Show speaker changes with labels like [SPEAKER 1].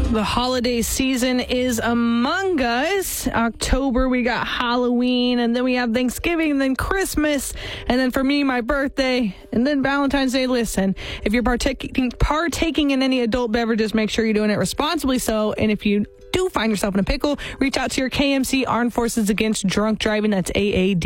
[SPEAKER 1] The holiday season is among us. October, we got Halloween, and then we have Thanksgiving, and then Christmas, and then for me, my birthday, and then Valentine's Day. Listen, if you're partaking in any adult beverages, make sure you're doing it responsibly. And if you do find yourself in a pickle, reach out to your KMC Armed Forces Against Drunk Driving. That's AAD.